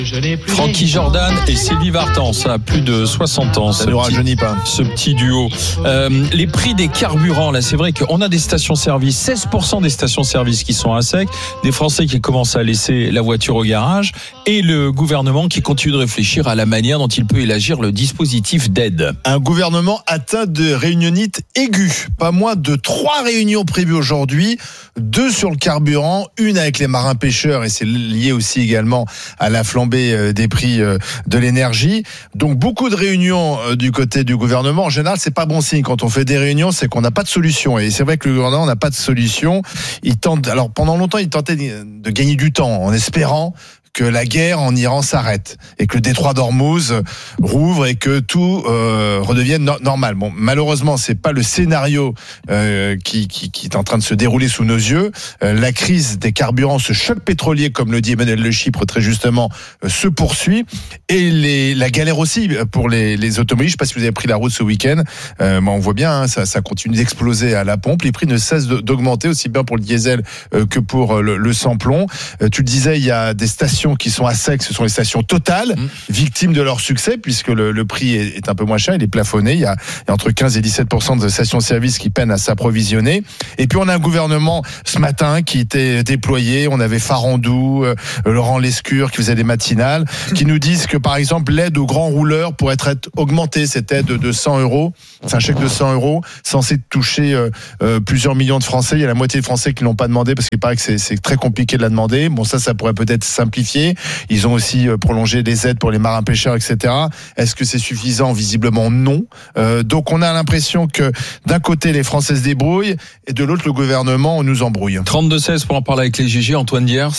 Francky Jordan et Sylvie Vartan, ça a plus de 60 ans. Ça ne rajeunit pas. Ce petit duo. Les prix des carburants, là, c'est vrai qu'on a des stations-service, 16% des stations-service qui sont à sec, des Français qui commencent à laisser la voiture au garage, et le gouvernement qui continue de réfléchir à la manière dont il peut élargir le dispositif d'aide. Un gouvernement atteint de réunionite aiguë. Pas moins de 3 réunions prévues aujourd'hui, 2 sur le carburant, une avec les marins pêcheurs, et c'est lié aussi également à la flambée des prix de l'énergie. Donc beaucoup de réunions du côté du gouvernement. En général, c'est pas bon signe. Quand on fait des réunions, c'est qu'on n'a pas de solution. Et c'est vrai que le gouvernement n'a pas de solution. Alors pendant longtemps, il tentait de gagner du temps en espérant que la guerre en Iran s'arrête et que le détroit d'Ormuz rouvre et que tout redevienne normal. Bon, malheureusement, c'est pas le scénario qui est en train de se dérouler sous nos yeux. La crise des carburants, ce choc pétrolier, comme le dit Emmanuel Le Chypre très justement, se poursuit, et la galère aussi pour les automobilistes. Je sais pas si vous avez pris la route ce week-end, mais on voit bien, ça continue d'exploser à la pompe. Les prix ne cessent d'augmenter, aussi bien pour le diesel que pour le sans-plomb. Tu le disais, il y a des stations qui sont à sec, ce sont les stations Total, victimes de leur succès, puisque le prix est un peu moins cher, il est plafonné. Il y a entre 15 et 17% de stations-service qui peinent à s'approvisionner. Et puis on a un gouvernement ce matin qui était déployé. On avait Farandou, Laurent Lescure qui faisait des matinales, qui nous disent que par exemple l'aide aux grands rouleurs pourrait être augmentée, cette aide de 100 €. C'est un chèque de 100 € censé toucher plusieurs millions de Français. Il y a la moitié des Français qui l'ont pas demandé parce qu'il paraît que c'est très compliqué de la demander. Bon, ça pourrait peut-être simplifier. Ils ont aussi prolongé des aides pour les marins pêcheurs, etc. Est-ce que c'est suffisant? Visiblement non. Donc on a l'impression que d'un côté les Français se débrouillent et de l'autre le gouvernement nous embrouille. 32-16 pour en parler avec les GG. Antoine Diers.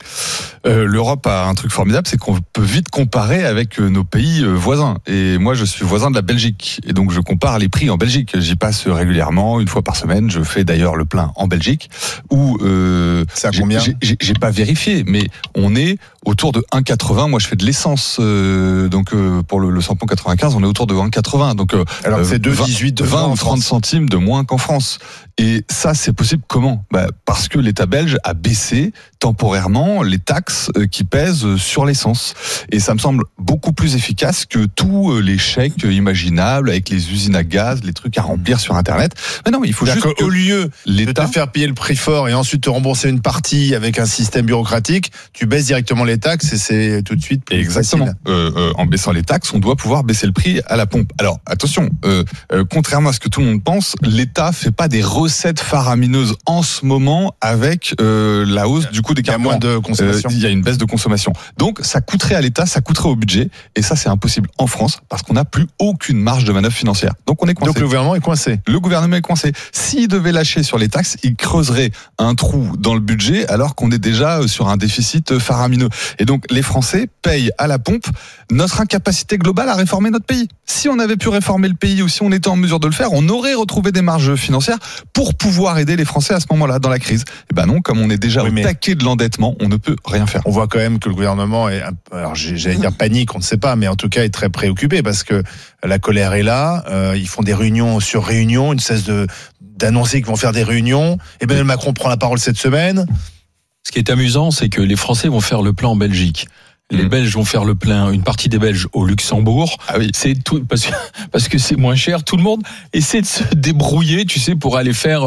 L'Europe a un truc formidable, c'est qu'on peut vite comparer avec nos pays voisins. Et moi, je suis voisin de la Belgique. Et donc, je compare les prix en Belgique. J'y passe régulièrement, une fois par semaine. Je fais d'ailleurs le plein en Belgique. Où, c'est à combien? J'ai pas vérifié, mais on est autour de 1,80. Moi, je fais de l'essence. Donc, pour le samplon 95, on est autour de 1,80. Donc, alors c'est 2,18, 20 ou 30 centimes de moins qu'en France. Et ça, c'est possible comment? Parce que l'État belge a baissé temporairement les taxes qui pèsent sur l'essence. Et ça me semble beaucoup plus efficace que tous les chèques imaginables avec les usines à gaz, les trucs à remplir sur Internet. Mais non, il faut juste qu'au lieu de te faire payer le prix fort et ensuite te rembourser une partie avec un système bureaucratique, tu baisses directement les taxes et c'est tout de suite plus exactement facile. En baissant les taxes, on doit pouvoir baisser le prix à la pompe. Alors attention, contrairement à ce que tout le monde pense, l'État fait pas des recettes faramineuses en ce moment avec la hausse du coût des carburants. Il y a moins de consommation. Il y a une baisse de consommation. Donc ça coûterait à l'État, ça coûterait au budget, et ça c'est impossible en France parce qu'on n'a plus aucune marge de manœuvre financière. Donc on est coincé. Donc le gouvernement est coincé. Le gouvernement est coincé. S'il devait lâcher sur les taxes, il creuserait un trou dans le budget alors qu'on est déjà sur un déficit faramineux. Et donc les Français payent à la pompe notre incapacité globale à réformer notre pays. Si on avait pu réformer le pays ou si on était en mesure de le faire, on aurait retrouvé des marges financières pour pouvoir aider les Français à ce moment-là dans la crise. Et ben non, comme on est déjà au taquet de l'endettement, on ne peut rien faire. On voit quand même que le gouvernement est, alors j'allais dire panique, on ne sait pas, mais en tout cas est très préoccupé parce que la colère est là. Ils font des réunions sur réunions, ils ne cessent d'annoncer qu'ils vont faire des réunions. Emmanuel Macron prend la parole cette semaine. Ce qui est amusant, c'est que les Français vont faire le plein en Belgique. Les Belges vont faire le plein, une partie des Belges au Luxembourg. Ah oui. C'est tout, parce que c'est moins cher. Tout le monde essaie de se débrouiller, tu sais, pour aller faire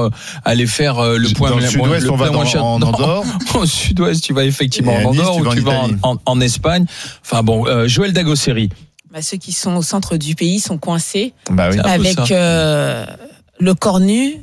le point. Dans le sud-ouest, on va en Andorre. Au sud-ouest, tu vas effectivement en Andorre ou tu vas en Espagne. Enfin bon, Joël Dagosseri. Ceux qui sont au centre du pays sont coincés avec le cornu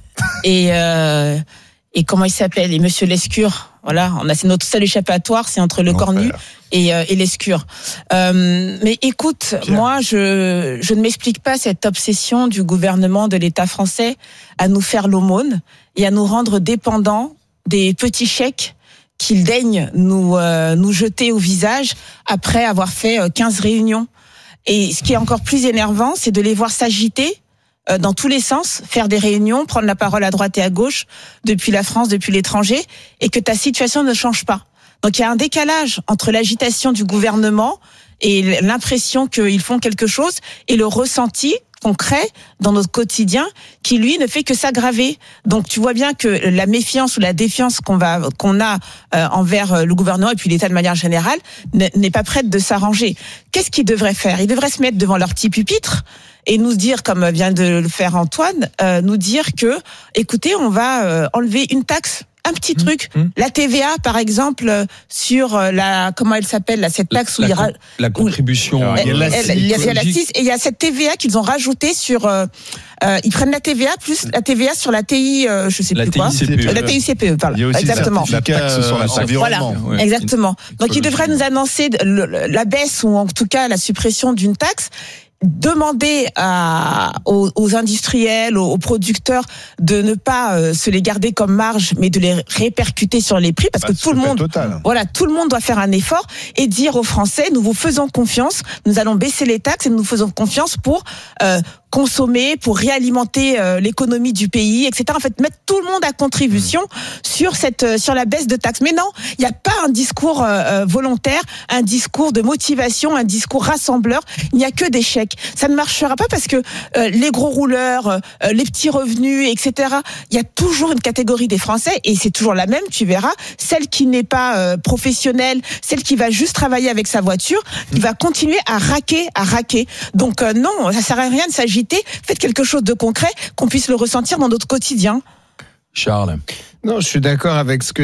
et comment il s'appelle, et Monsieur Lescure. Voilà, c'est notre seul échappatoire, c'est entre le cornu et Lescure. Mais écoute, Pierre, moi, je ne m'explique pas cette obsession du gouvernement de l'État français à nous faire l'aumône et à nous rendre dépendants des petits chèques qu'il daigne nous jeter au visage après avoir fait 15 réunions. Et ce qui est encore plus énervant, c'est de les voir s'agiter dans tous les sens, faire des réunions, prendre la parole à droite et à gauche, depuis la France, depuis l'étranger, et que ta situation ne change pas. Donc il y a un décalage entre l'agitation du gouvernement et l'impression qu'ils font quelque chose et le ressenti concret dans notre quotidien qui, lui, ne fait que s'aggraver. Donc, tu vois bien que la méfiance ou la défiance qu'on a envers le gouvernement et puis l'État de manière générale n'est pas prête de s'arranger. Qu'est-ce qu'ils devraient faire ? Ils devraient se mettre devant leur petit pupitre et nous dire, comme vient de le faire Antoine, nous dire que, écoutez, on va enlever une taxe. Un petit truc, la TVA par exemple sur comment elle s'appelle là, cette taxe où la contribution. Il y a la CIS et il y a cette TVA qu'ils ont rajoutée sur. Ils prennent la TVA plus la TVA sur la TI, je sais plus quoi. La TICPE, pardon. Il y a aussi exactement. La taxe sur l'environnement. Voilà, exactement. Donc ils devraient nous annoncer la baisse ou en tout cas la suppression d'une taxe. Demander aux industriels, aux producteurs de ne pas se les garder comme marge, mais de les répercuter sur les prix, parce que tout le monde doit faire un effort et dire aux Français, nous vous faisons confiance, nous allons baisser les taxes et nous faisons confiance pour consommer, pour réalimenter l'économie du pays, etc. En fait, mettre tout le monde à contribution sur la baisse de taxes. Mais non, il n'y a pas un discours volontaire, un discours de motivation, un discours rassembleur. Il n'y a que des chèques. Ça ne marchera pas parce que les gros rouleurs, les petits revenus, etc. Il y a toujours une catégorie des Français et c'est toujours la même. Tu verras, celle qui n'est pas professionnelle, celle qui va juste travailler avec sa voiture, qui va continuer à raquer. Donc non, ça sert à rien de s'agiter. Faites quelque chose de concret, qu'on puisse le ressentir dans notre quotidien. Charles. Non, je suis d'accord avec ce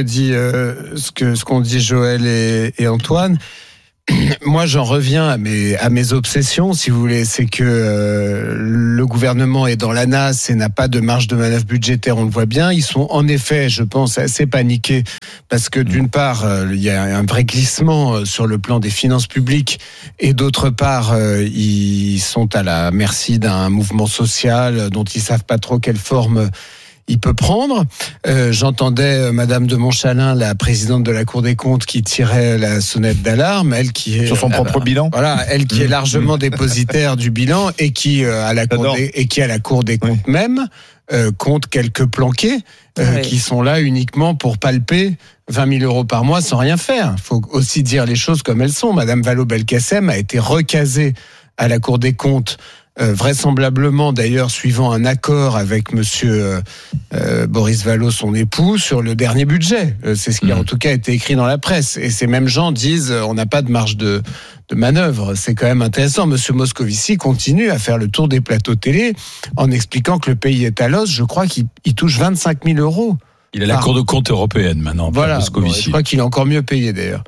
qu'ont dit Joël et Antoine. Moi, j'en reviens à mes obsessions, si vous voulez. C'est que le gouvernement est dans la nasse et n'a pas de marge de manœuvre budgétaire, on le voit bien. Ils sont en effet, je pense, assez paniqués parce que d'une part, il y a un vrai glissement sur le plan des finances publiques et d'autre part, ils sont à la merci d'un mouvement social dont ils savent pas trop quelle forme il peut prendre. J'entendais Madame de Montchalin, la présidente de la Cour des comptes, qui tirait la sonnette d'alarme, elle qui est sur son propre bilan. Voilà, elle qui est largement dépositaire du bilan et qui à la Cour des comptes même compte quelques planqués qui sont là uniquement pour palper 20 000 euros par mois sans rien faire. Il faut aussi dire les choses comme elles sont. Madame Vallaud-Belkacem a été recasée à la Cour des comptes. Vraisemblablement d'ailleurs suivant un accord avec monsieur Boris Vallaud, son époux, sur le dernier budget. C'est ce qui a en tout cas été écrit dans la presse. Et ces mêmes gens disent on n'a pas de marge de manœuvre. C'est quand même intéressant. Monsieur Moscovici continue à faire le tour des plateaux télé en expliquant que le pays est à l'os. Je crois qu'il touche 25 000 euros. Il a la Cour de compte européenne maintenant. Voilà, Moscovici. Je crois qu'il est encore mieux payé d'ailleurs.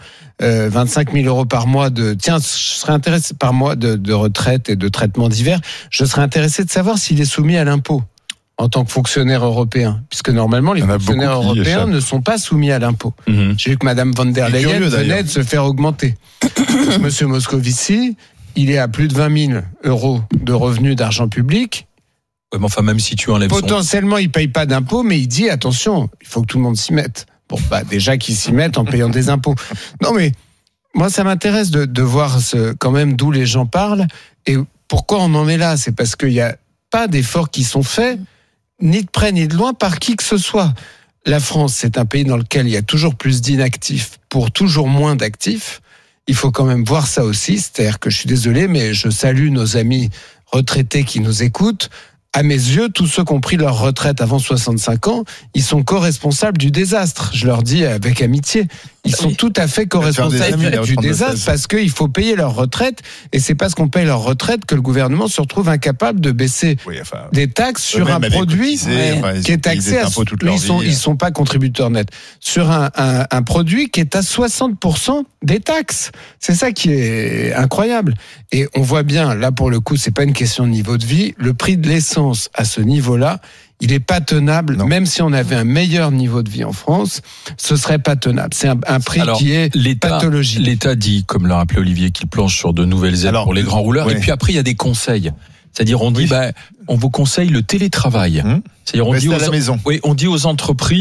25 000 euros par mois je serais intéressé par mois de retraite et de traitement divers. Je serais intéressé de savoir s'il est soumis à l'impôt en tant que fonctionnaire européen, puisque normalement les fonctionnaires européens ne sont pas soumis à l'impôt. J'ai vu que Madame von der Leyen venait de se faire augmenter. Monsieur Moscovici, il est à plus de 20 000 euros de revenus d'argent public. Ouais, mais enfin, même si tu enlèves potentiellement, il paye pas d'impôts, mais il dit attention, il faut que tout le monde s'y mette. Bon, déjà qu'ils s'y mettent en payant des impôts. Non, mais moi, ça m'intéresse de voir quand même d'où les gens parlent et pourquoi on en est là. C'est parce qu'il n'y a pas d'efforts qui sont faits, ni de près ni de loin, par qui que ce soit. La France, c'est un pays dans lequel il y a toujours plus d'inactifs pour toujours moins d'actifs. Il faut quand même voir ça aussi. C'est-à-dire que je suis désolé, mais je salue nos amis retraités qui nous écoutent. À mes yeux, tous ceux qui ont pris leur retraite avant 65 ans, ils sont co-responsables du désastre. Je leur dis avec amitié. Ils sont tout à fait co-responsables du désastre parce qu'il faut payer leur retraite et c'est parce qu'on paye leur retraite que le gouvernement se retrouve incapable de baisser des taxes sur un produit qui est taxé à... Ils sont pas contributeurs nets. Sur un produit qui est à 60% des taxes. C'est ça qui est incroyable. Et on voit bien, là pour le coup, c'est pas une question de niveau de vie. Le prix de l'essence à ce niveau-là, il est pas tenable. Non. Même si on avait un meilleur niveau de vie en France, ce serait pas tenable. C'est un prix qui est pathologique. L'État dit, comme l'a rappelé Olivier, qu'il planche sur de nouvelles aides pour les grands rouleurs. Oui. Et puis après, il y a des conseils. C'est-à-dire, on dit, on vous conseille le télétravail. C'est-à-dire, on dit à la maison. Oui, on dit aux entreprises,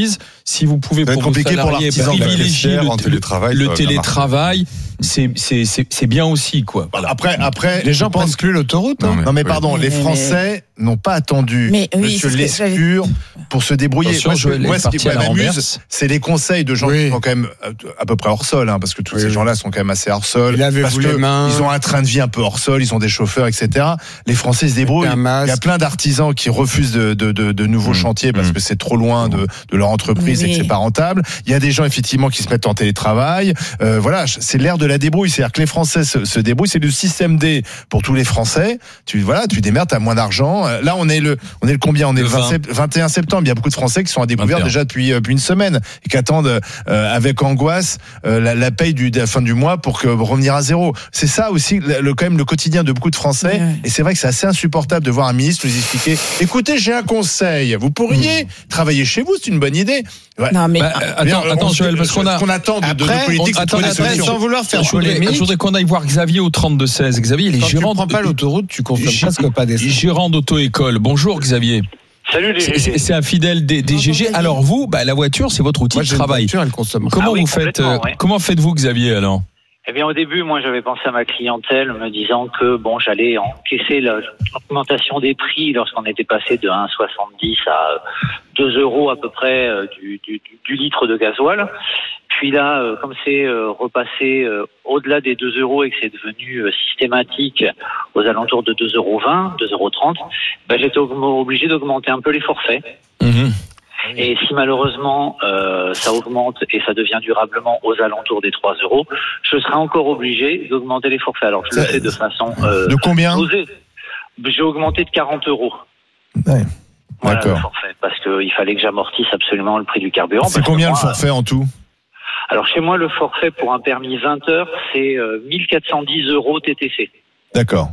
si vous pouvez ça va être compliqué pour l'artisan, privilégier le télétravail, c'est bien aussi, quoi. Voilà. Après, les gens prennent plus l'autoroute. Non mais pardon, les Français n'ont pas attendu Monsieur Lescure pour se débrouiller. Moi, ce qui m'amuse, c'est les conseils de gens qui sont quand même à peu près hors sol, parce que tous ces gens-là sont quand même assez hors sol. Parce que ils ont un train de vie un peu hors sol, ils ont des chauffeurs, etc. Les Français se débrouillent. Il y a plein d'artisans qui refusent de nouveaux chantiers parce que c'est trop loin de leur entreprise et que c'est pas rentable. Il y a des gens effectivement qui se mettent en télétravail. Voilà, c'est l'ère de la débrouille. C'est-à-dire que les Français se débrouillent. C'est le système D pour tous les Français. Tu démerdes, t'as moins d'argent. Là, on est le combien? On est le 21 septembre. Il y a beaucoup de Français qui sont à découvert déjà depuis une semaine et qui attendent avec angoisse la paye de la fin du mois pour revenir à zéro. C'est ça aussi quand même le quotidien de beaucoup de Français. Et c'est vrai que c'est assez insupportable de voir un ministre nous expliquer: écoutez, j'ai un conseil. Vous pourriez travailler chez vous, c'est une bonne idée. Ouais. Non mais attends, Joël, parce qu'on attend de politique, sans vouloir faire je voudrais qu'on aille voir Xavier au 32-16. Xavier, il est gérant. Tu prends pas l'autoroute, tu consommes presque pas d'essence. Gérant d'auto-école. Bonjour Xavier. Salut les GG. C'est un fidèle des GG. Alors vous, la voiture, c'est votre outil de travail. Voiture, elle consomme. Comment vous faites Comment faites-vous, Xavier, alors? Eh bien, au début, moi, j'avais pensé à ma clientèle, me disant que j'allais encaisser l'augmentation des prix lorsqu'on était passé de 1,70 à 2 € à peu près du litre de gasoil. Puis là, comme c'est repassé au-delà des 2 € et que c'est devenu systématique aux alentours de 2,20 €, 2,30 €, j'étais obligé d'augmenter un peu les forfaits. Et si malheureusement ça augmente et ça devient durablement aux alentours des 3 €, je serai encore obligé d'augmenter les forfaits. Alors je le fais de façon de combien dosée. J'ai augmenté de 40 €. Ouais. Voilà, le forfait, parce qu'il fallait que j'amortisse absolument le prix du carburant. C'est combien le forfait en tout? Alors chez moi, le forfait pour un permis 20 heures, c'est 1410 € TTC. D'accord.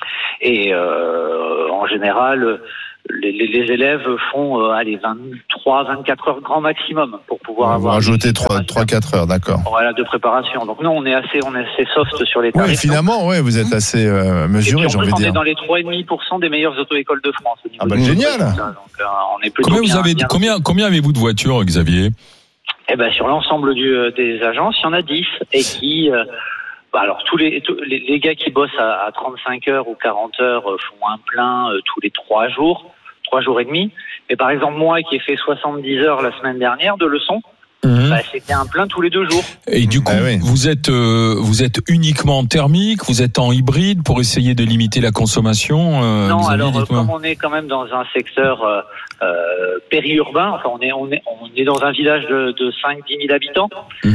Et en général, les élèves font 23, 24 heures grand maximum pour pouvoir avoir rajouter 3-4 heures, d'accord. Voilà, de préparation. Donc nous, on est assez soft sur les tarifs. Oui, finalement, vous êtes assez mesuré, j'ai envie de dire. On est dans les 3,5% des meilleures auto-écoles de France. Génial. Donc on est plutôt combien avez-vous de voitures, Xavier? Eh ben, sur l'ensemble des agences, il y en a 10 et qui alors tous les gars qui bossent à 35 heures ou 40 heures font un plein tous les 3 jours et demi. Mais par exemple, moi qui ai fait 70 heures la semaine dernière de leçons, c'était un plein tous les 2 jours. Et du coup, vous êtes uniquement en thermique, vous êtes en hybride pour essayer de limiter la consommation. Non, alors comme on est quand même dans un secteur périurbain, enfin on est dans un village de 5-10 000 habitants.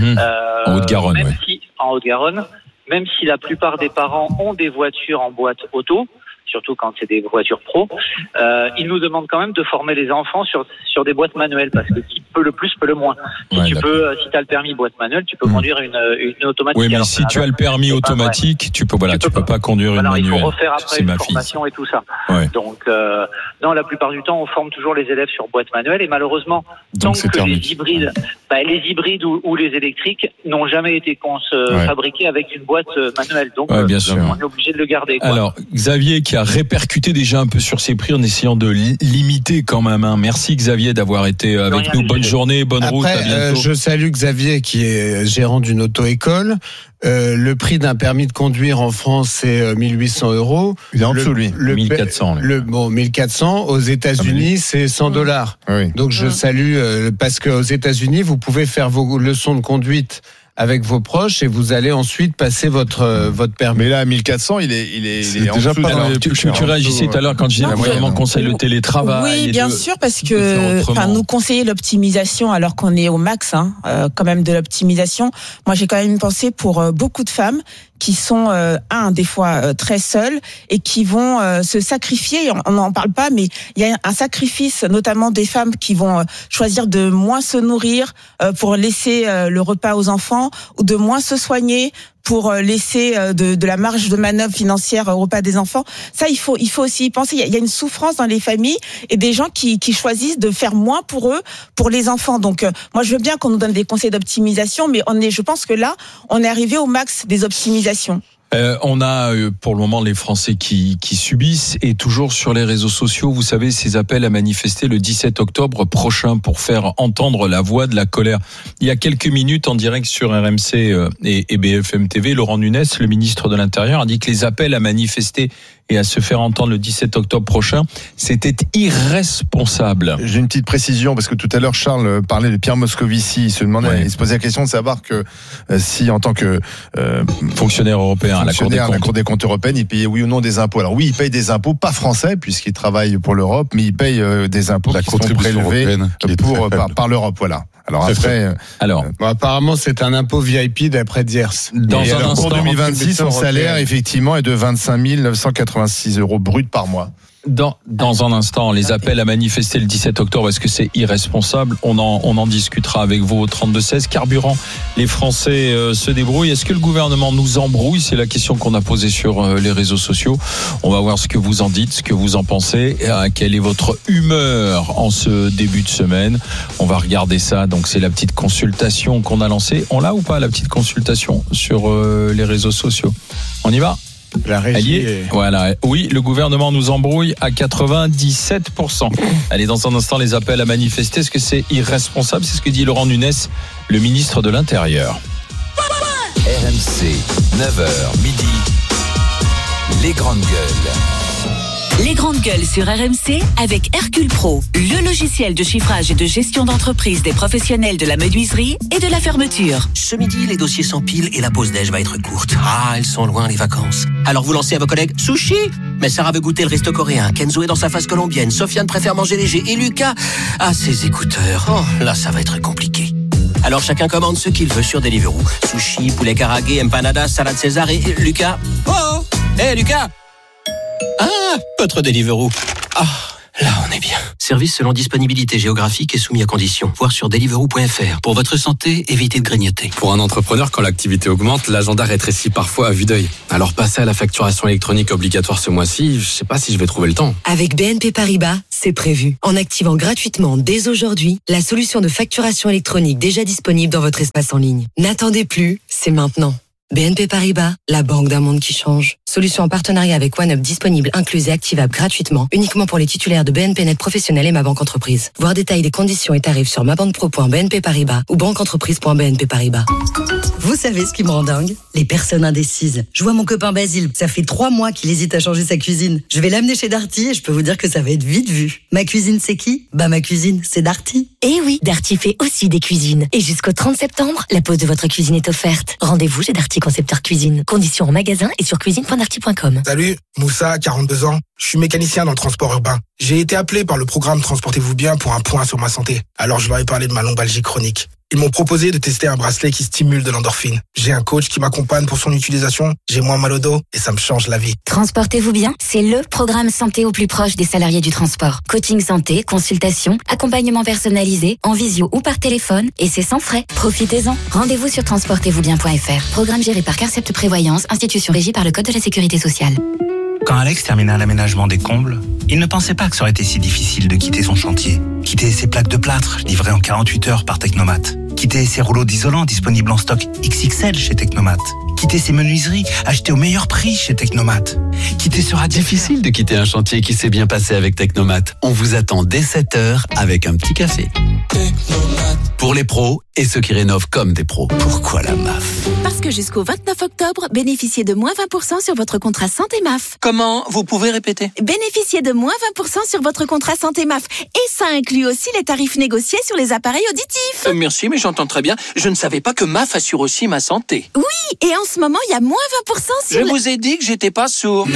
En Haute-Garonne, en Haute-Garonne, même si la plupart des parents ont des voitures en boîte auto, surtout quand c'est des voitures pro, ils nous demandent quand même de former les enfants sur des boîtes manuelles, parce que qui peut le plus peut le moins. Si tu as le permis boîte manuelle, tu peux conduire une automatique. Oui, mais alors, si tu as le permis automatique, tu peux pas conduire une manuelle. Il faut refaire après une formation et tout ça. Ouais. Donc, non, la plupart du temps, on forme toujours les élèves sur boîte manuelle, et malheureusement, tant que les hybrides ou les électriques n'ont jamais été fabriqués avec une boîte manuelle. Donc, on est obligé de le garder. Alors, Xavier qui a répercuté déjà un peu sur ses prix en essayant de limiter quand même. Merci Xavier d'avoir été avec nous. Bonne journée, bonne route, à bientôt. Je salue Xavier qui est gérant d'une auto-école. Le prix d'un permis de conduire en France, c'est 1800 €. Il est en dessous, lui. 1400. 1400. Aux États-Unis, c'est $100. Oui. Donc je salue parce qu'aux États-Unis, vous pouvez faire vos leçons de conduite avec vos proches et vous allez ensuite passer votre permis. Mais là, 1400, il est déjà pas dans les plus chers. Tu réagissais tout à l'heure quand je disais le gouvernement conseille le télétravail. Oui, bien sûr, parce que nous conseiller l'optimisation alors qu'on est au max, quand même de l'optimisation. Moi, j'ai quand même une pensée pour beaucoup de femmes qui sont des fois très seules et qui vont se sacrifier. On n'en parle pas, mais il y a un sacrifice, notamment des femmes qui vont choisir de moins se nourrir pour laisser le repas aux enfants, ou de moins se soigner pour laisser de la marge de manœuvre financière au repas des enfants. Ça, il faut aussi y penser. Il y a une souffrance dans les familles et des gens qui choisissent de faire moins pour eux, pour les enfants. Donc, moi, je veux bien qu'on nous donne des conseils d'optimisation, mais je pense que là, on est arrivé au max des optimisations. On a pour le moment les Français qui subissent, et toujours sur les réseaux sociaux, vous savez, ces appels à manifester le 17 octobre prochain pour faire entendre la voix de la colère. Il y a quelques minutes, en direct sur RMC et BFM TV, Laurent Nunez, le ministre de l'Intérieur, a dit que les appels à manifester et à se faire entendre le 17 octobre prochain, c'était irresponsable. J'ai une petite précision, parce que tout à l'heure, Charles parlait de Pierre Moscovici. Il se posait la question de savoir que si, en tant que fonctionnaire européen à la Cour des comptes européenne, il payait oui ou non des impôts. Alors oui, il paye des impôts, pas français, puisqu'il travaille pour l'Europe, mais il paye des impôts qui sont prélevés par l'Europe, voilà. Alors après, apparemment c'est un impôt VIP d'après Diers. Pour 2026, son salaire effectivement est de 25 986 € brut par mois. Dans un instant, les appels à manifester le 17 octobre, est-ce que c'est irresponsable ? On en discutera avec vous au 32-16. Carburant, les Français se débrouillent. Est-ce que le gouvernement nous embrouille ? C'est la question qu'on a posée sur les réseaux sociaux. On va voir ce que vous en dites, ce que vous en pensez. Quelle est votre humeur en ce début de semaine ? On va regarder ça. Donc c'est la petite consultation qu'on a lancée. On l'a ou pas, la petite consultation sur les réseaux sociaux ? On y va ? La régie Voilà. Oui, le gouvernement nous embrouille à 97%. Allez, dans un instant, les appels à manifester. Est-ce que c'est irresponsable ? C'est ce que dit Laurent Nunez, le ministre de l'Intérieur. RMC, 9h midi. Les grandes gueules. Les grandes gueules sur RMC avec Hercule Pro, le logiciel de chiffrage et de gestion d'entreprise des professionnels de la menuiserie et de la fermeture. Ce midi, les dossiers s'empilent et la pause déj va être courte. Ah, elles sont loin les vacances. Alors vous lancez à vos collègues sushi. Mais Sarah veut goûter le resto coréen, Kenzo est dans sa phase colombienne, Sofiane préfère manger léger et Lucas a ses écouteurs. Oh, là ça va être compliqué. Alors chacun commande ce qu'il veut sur Deliveroo. Sushi, poulet karagué, empanadas, salade César et Lucas. Oh, Lucas. Ah, votre Deliveroo. Ah, là on est bien. Service selon disponibilité géographique et soumis à conditions. Voir sur deliveroo.fr. Pour votre santé, évitez de grignoter. Pour un entrepreneur, quand l'activité augmente, l'agenda rétrécit parfois à vue d'œil. Alors passer à la facturation électronique obligatoire ce mois-ci, je sais pas si je vais trouver le temps. Avec BNP Paribas, c'est prévu. En activant gratuitement dès aujourd'hui la solution de facturation électronique déjà disponible dans votre espace en ligne. N'attendez plus, c'est maintenant. BNP Paribas, la banque d'un monde qui change. Solution en partenariat avec OneUp disponible, incluse et activable gratuitement, uniquement pour les titulaires de BNP Net Professionnel et Ma Banque Entreprise. Voir détails des conditions et tarifs sur mabanquepro.bnp Paribas ou banqueentreprise.bnp Paribas. Vous savez ce qui me rend dingue ? Les personnes indécises. Je vois mon copain Basile, ça fait 3 mois qu'il hésite à changer sa cuisine. Je vais l'amener chez Darty et je peux vous dire que ça va être vite vu. Ma cuisine, c'est qui ? Ma cuisine, c'est Darty. Eh oui, Darty fait aussi des cuisines. Et jusqu'au 30 septembre, la pose de votre cuisine est offerte. Rendez-vous chez Darty Concepteur Cuisine. Conditions en magasin et sur cuisine.darty.com. Salut, Moussa, 42 ans. Je suis mécanicien dans le transport urbain. J'ai été appelé par le programme Transportez-vous bien pour un point sur ma santé. Alors je leur ai parlé de ma lombalgie chronique. Ils m'ont proposé de tester un bracelet qui stimule de l'endorphine. J'ai un coach qui m'accompagne pour son utilisation. J'ai moins mal au dos et ça me change la vie. Transportez-vous bien, c'est le programme santé au plus proche des salariés du transport. Coaching santé, consultation, accompagnement personnalisé, en visio ou par téléphone, et c'est sans frais. Profitez-en. Rendez-vous sur transportezvousbien.fr. Programme géré par Carcept Prévoyance, institution régie par le Code de la Sécurité sociale. Quand Alex termina l'aménagement des combles, il ne pensait pas que ça aurait été si difficile de quitter son chantier. Quitter ses plaques de plâtre, livrées en 48 heures par Technomat. Quitter ses rouleaux d'isolant disponibles en stock XXL chez Technomat. Quitter ses menuiseries achetées au meilleur prix chez Technomat. Quitter ce radiateur. Difficile de quitter un chantier qui s'est bien passé avec Technomat. On vous attend dès 7h avec un petit café. Technomat. Pour les pros et ceux qui rénovent comme des pros. Pourquoi la MAF ? Parce que jusqu'au 29 octobre, bénéficiez de moins 20% sur votre contrat santé MAF. Comment ? Vous pouvez répéter ? Bénéficiez de moins 20% sur votre contrat santé MAF. Et ça inclut aussi les tarifs négociés sur les appareils auditifs. Merci, mais j'entends très bien. Je ne savais pas que MAF assure aussi ma santé. Oui, et en ce moment, il y a moins 20% sur... Je vous ai dit que j'étais pas sourd.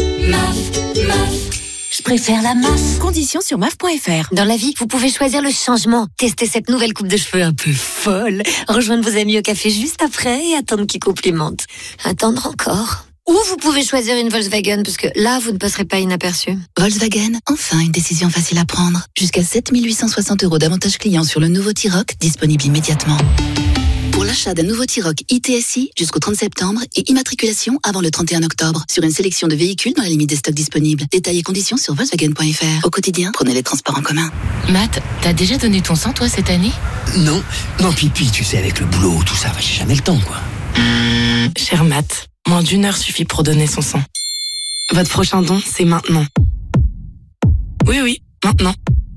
MAF. Je préfère la MAF. Conditions sur MAF.fr. Dans la vie, vous pouvez choisir le changement. Tester cette nouvelle coupe de cheveux un peu folle. Rejoindre vos amis au café juste après et attendre qu'ils complimentent. Attendre encore. Ou vous pouvez choisir une Volkswagen, parce que là, vous ne passerez pas inaperçu. Volkswagen, enfin une décision facile à prendre. Jusqu'à 7 860 € d'avantages clients sur le nouveau T-Roc, disponible immédiatement. Pour l'achat d'un nouveau T-Roc ITSI jusqu'au 30 septembre et immatriculation avant le 31 octobre sur une sélection de véhicules dans la limite des stocks disponibles. Détails et conditions sur Volkswagen.fr. Au quotidien, prenez les transports en commun. Matt, t'as déjà donné ton sang toi cette année ? Non, pipi, tu sais, avec le boulot, tout ça, j'ai jamais le temps, quoi. Cher Matt, Moins d'1 heure suffit pour donner son sang. Votre prochain don, c'est maintenant. Oui, maintenant.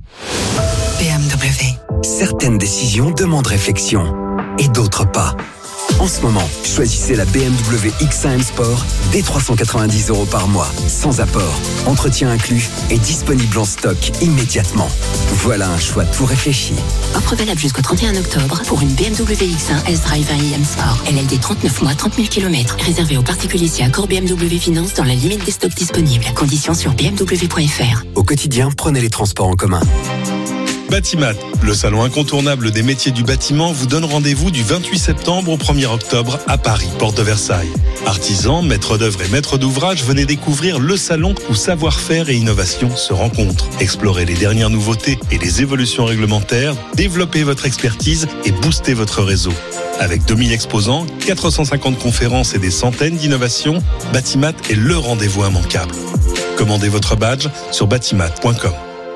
BMW. Certaines décisions demandent réflexion et d'autres pas. En ce moment, choisissez la BMW X1 M Sport dès 390 € par mois, sans apport, entretien inclus et disponible en stock immédiatement. Voilà un choix tout réfléchi. Offre valable jusqu'au 31 octobre pour une BMW X1 S-Drive 20 iM Sport. LLD 39 mois, 30 000 km. Réservé aux particuliers si accord BMW Finance dans la limite des stocks disponibles. Conditions sur bmw.fr. Au quotidien, prenez les transports en commun. Batimat, le salon incontournable des métiers du bâtiment, vous donne rendez-vous du 28 septembre au 1er octobre à Paris, porte de Versailles. Artisans, maîtres d'œuvre et maîtres d'ouvrage, venez découvrir le salon où savoir-faire et innovation se rencontrent. Explorez les dernières nouveautés et les évolutions réglementaires, développez votre expertise et boostez votre réseau. Avec 2000 exposants, 450 conférences et des centaines d'innovations, Batimat est le rendez-vous immanquable. Commandez votre badge sur batimat.com.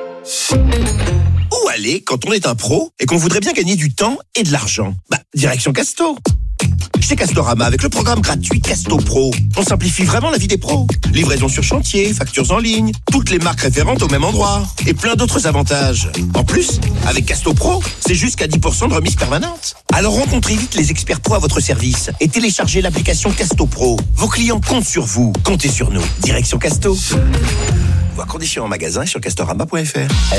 Où aller quand on est un pro et qu'on voudrait bien gagner du temps et de l'argent? Direction Casto. Chez Castorama, avec le programme gratuit Casto Pro, on simplifie vraiment la vie des pros. Livraison sur chantier, factures en ligne, toutes les marques référentes au même endroit et plein d'autres avantages. En plus, avec Casto Pro, c'est jusqu'à 10% de remise permanente. Alors rencontrez vite les experts pro à votre service et téléchargez l'application Casto Pro. Vos clients comptent sur vous, comptez sur nous. Direction Casto. Voir conditions en magasin et sur castorama.fr.